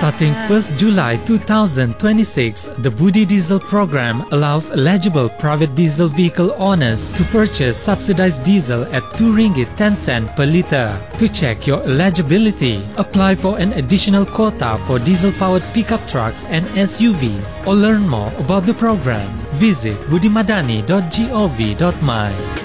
Starting 1st July 2026, the Budi Diesel program allows eligible private diesel vehicle owners to purchase subsidized diesel at 2 ringgit 10 cent per liter. To check your eligibility, apply for an additional quota for diesel-powered pickup trucks and SUVs, or learn more about the program. Visit budimadani.gov.my.